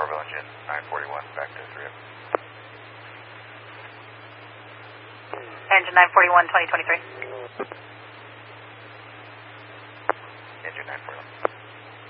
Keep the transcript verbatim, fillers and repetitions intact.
Bravo engine nine forty-one, back to three. Engine nine forty-one, twenty twenty-three. Engine nine forty-one.